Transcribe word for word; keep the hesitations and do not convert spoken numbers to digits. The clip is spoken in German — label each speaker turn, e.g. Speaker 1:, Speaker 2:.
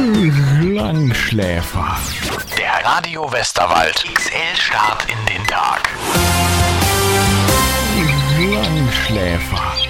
Speaker 1: Langschläfer.
Speaker 2: Der Radio Westerwald X L-Start in den Tag.
Speaker 1: Langschläfer.